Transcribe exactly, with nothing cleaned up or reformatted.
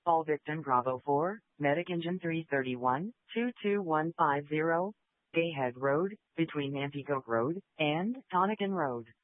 All victim Bravo four, Medic Engine three thirty-one, two two one five zero, Gayhead Road, between Nanticoke Road and Tonican Road.